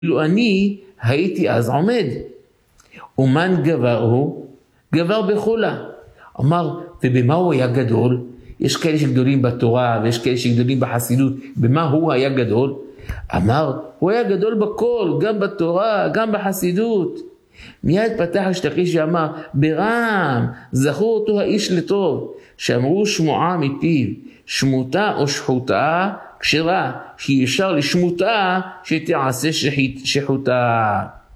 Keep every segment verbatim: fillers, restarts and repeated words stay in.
לו אני הייתי אז עומד. ומן גבר הוא? גבר בחולה. אמר, ובמה הוא היה גדול? יש כאלה שגדולים בתורה ויש כאלה שגדולים בחסידות. במה הוא היה גדול? אמר, הוא היה גדול בכל, גם בתורה, גם בחסידות. מיד פתח השתחיש ואמר, ברם, זכור אותו האיש לטוב, שאמרו שמועה מפיו, שמותה או שחותה כשרה, שהיא ישר לשמותה שתעשה שחותה.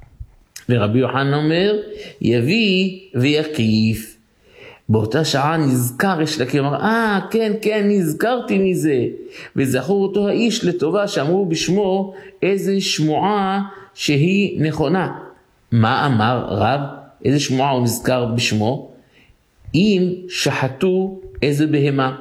ורבי יוחנן אומר, יביא ויקיף. באותה שעה נזכר יש לקים, אמר, אה, כן, כן, נזכרתי מזה. וזכור אותו האיש לטובה, שאמרו בשמו איזה שמועה שהיא נכונה. מה אמר רב? איזה שמועה הוא נזכר בשמו? אם שחטו איזה בהמה.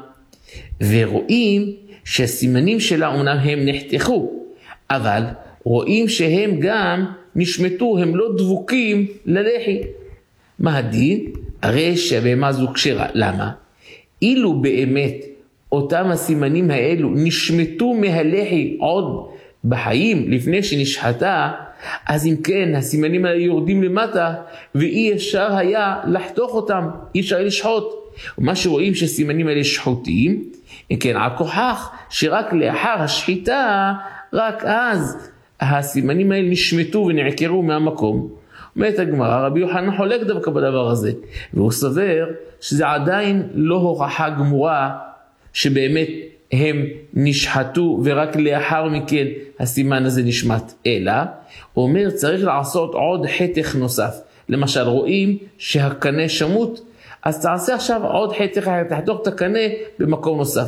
ורואים שהסימנים שלה אומנם הם נחתכו, אבל רואים שהם גם נשמטו, הם לא דבוקים ללחי. מה הדין? הרי שהבהמה זו כשרה. למה? אילו באמת אותם הסימנים האלו נשמטו מהלחי עוד בחיים לפני שנשחטה, אז אם כן הסימנים האלה יורדים למטה ואי אפשר היה לחתוך אותם, אי אפשר לשחוט. ומה שרואים שהסימנים האלה שחוטים, אם כן על כוחך שרק לאחר השחיטה, רק אז הסימנים האלה נשמטו ונעקרו מהמקום. אומרת הגמרא, רבי יוחנן חולק דווקא בדבר הזה, והוא סבר שזה עדיין לא הוכחה גמורה שבאמת הם נשחטו ורק לאחר מכן הסימן הזה נשמט, אלא הוא אומר צריך לעשות עוד חתך נוסף. למשל רואים שהקנה שמות, אז תעשה עכשיו עוד חתך, תחתוך את הקנה במקום נוסף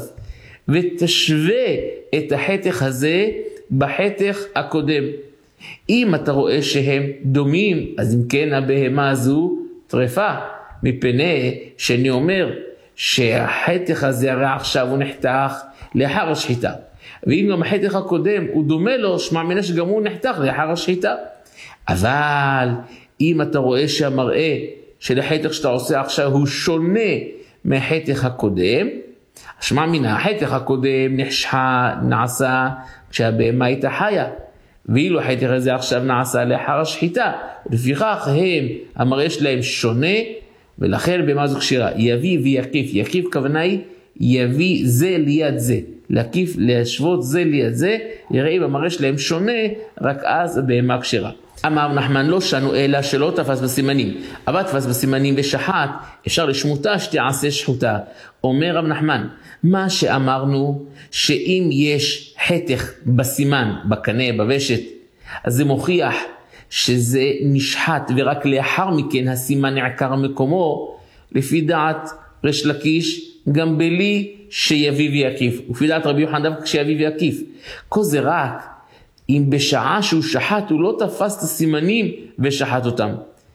ותשווה את החתך הזה בחתך הקודם. אם אתה רואה שהם דומים, אז אם כן הבהמה הזו טרפה, מפני שאני אומר שהחתך הזה הרי עכשיו הוא נחתך לאחר השחיטה, ואם גם החתך הקודם הוא דומה לו, שמע מינה שגם הוא נחתך לאחר השחיטה. אבל אם אתה רואה שהמראה של החתך שאתה עושה עכשיו הוא שונה מהחתך הקודם, שמע מינה החתך הקודם נחשחה, נעשה כשהבהמה הייתה חיה, ואילו החתך הזה עכשיו נעשה לאחר השחיטה, לפיכך הם, המראה שלהם שונה, ולכן במה זו כשרה. יביא ויקיף, יקיף כוונה היא יביא זה ליד זה, להקיף, להשוות זה ליד זה, יראה במראה שלהם שונה, רק אז הבהמה כשרה. אמר נחמן לא שנו אלא שלא תפס בסימנים, אבל תפס בסימנים ושחט, אפשר לשמותה שתעשה שחותה. אומר רב נחמן, מה שאמרנו שאם יש חתך בסימן, בקנה, בוושת, אז זה מוכיח שזה נשחט ורק לאחר מכן הסימן נעקר מקומו, לפי דעת ריש לקיש גם בלי שיביא ויקיף, לפי דעת רבי יוחנן דווקא כשיביא ויקיף. כל זה רק אם בשעה שהוא שחט הוא לא תפס את הסימנים ושחט אותם,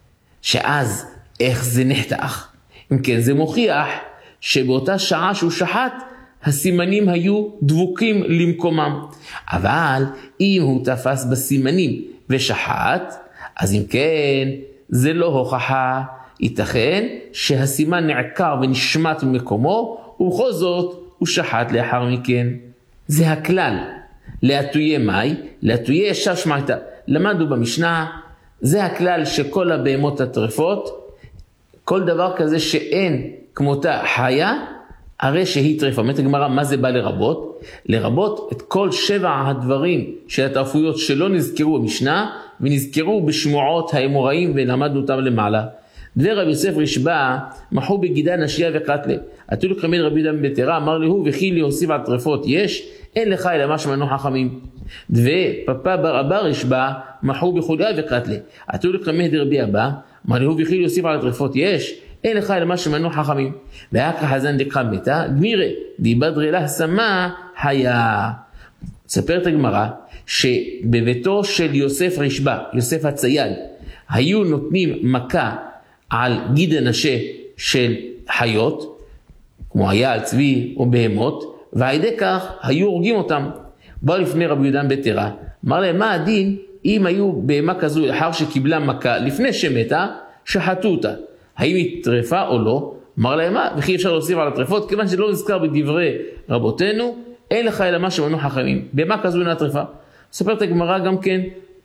שאז איך זה נחתך? אם כן זה מוכיח שבאותה שעה שהוא שחט הסימנים היו דבוקים למקומם. אבל אם הוא תפס בסימנים ושחט, אז אם כן זה לא הוכחה, ייתכן שהסימן נעקר ונשמט ממקומו ובכל זאת הוא שחט לאחר מכן. זה הכלל. להטויה מאי, להטויה ישר שמעתה. למדנו במשנה, זה הכלל שכל הבהמות הטרפות, כל דבר כזה שאין כמותה חיה, הרי שהיא טרפה. אומרת הגמרא, מה זה בא לרבות? לרבות את כל שבע הדברים של הטרפויות שלא נזכרו במשנה, ונזכרו בשמועות האמוראים ולמדנו אותם למעלה. דבר רבי יוסף רשב"א, מחו בגידה נשיה וקטלה. עתו לקרמד רבי יהודה בן בתרא, אמר לו, וכי להוסיף על טרפות יש, אין לך אלא מה שמנו חכמים. דבר פפא בר אבא רשב"א, מחו בחוליה וקטלה. עתו לקרמד רבי אבא, אמר לו, וכי להוסיף על טרפות יש, אין לך אלא מה שמנו חכמים. והקה חזן דקה מתה, גמירה, דיבדרי לה שמה היה. ספרת הגמרא, שבביתו של יוסף רשב"א, יוסף הצייד, היו נותנים מכה על גיד הנשה של חיות, כמו היה על צבי או בהמות, ועל ידי כך היו הורגים אותם. באו לפני רבי יהודה בן בתרא, אמר להם מה הדין אם היו בהמה כזו לאחר שקיבלה מכה לפני שמתה, שחטו אותה, האם היא טרפה או לא? אמר להם מה, וכי אפשר להוסיף על הטרפות, כיוון שלא נזכר בדברי רבותינו, אין לך אלא מה שמנו חכמים, בהמה כזו אינה טרפה. ספרת הגמרא גם כן